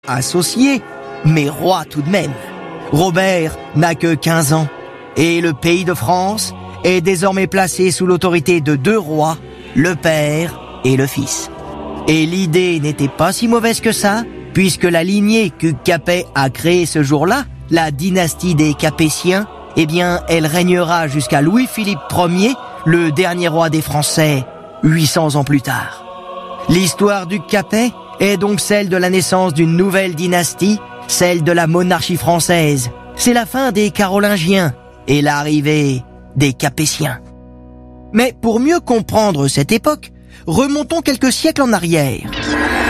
associé, mais roi tout de même. Robert n'a que 15 ans et le pays de France est désormais placé sous l'autorité de 2 rois, le père et le fils. Et l'idée n'était pas si mauvaise que ça, puisque la lignée qu'Hugues Capet a créée ce jour-là, la dynastie des Capétiens, eh bien, elle régnera jusqu'à Louis-Philippe Ier, le dernier roi des Français, 800 ans plus tard. L'histoire d'Hugues Capet est donc celle de la naissance d'une nouvelle dynastie, celle de la monarchie française. C'est la fin des Carolingiens et l'arrivée des Capétiens. Mais pour mieux comprendre cette époque, remontons quelques siècles en arrière.